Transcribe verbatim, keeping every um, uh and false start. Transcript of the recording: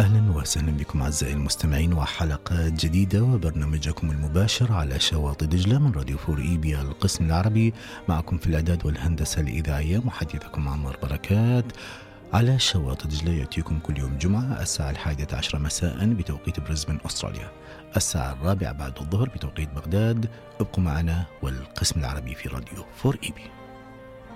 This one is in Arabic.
أهلا وسهلا بكم أعزائي المستمعين وحلقات جديدة وبرنامجكم المباشر على شواطئ دجلة من راديو فور إيبيا القسم العربي. معكم في الإعداد والهندسة الإذاعية محدثكم عمر بركات. على شواطئ دجلة يأتيكم كل يوم جمعة الساعة الحادية عشرة مساء بتوقيت بريسبن أستراليا، الساعة الرابعة بعد الظهر بتوقيت بغداد. ابقوا معنا والقسم العربي في راديو فور إيبيا.